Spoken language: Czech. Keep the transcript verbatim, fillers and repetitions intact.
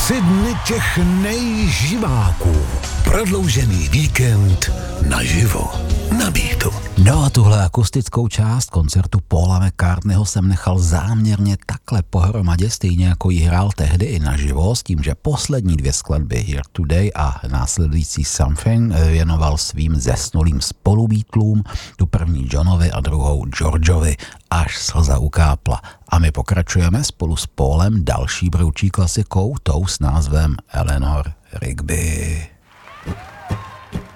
Tři dny těch nejživáků. Prodloužený víkend naživo. Na Beatu. No a tuhle akustickou část koncertu Paula McCartneyho jsem nechal záměrně takhle pohromadě, stejně jako ji hrál tehdy i naživo, s tím, že poslední dvě skladby Here Today a následující Something věnoval svým zesnulým spolubítlům, tu první Johnovi a druhou Georgeovi, až slza ukápla. A my pokračujeme spolu s Paulem další broučí klasikou, tou s názvem Eleanor Rigby.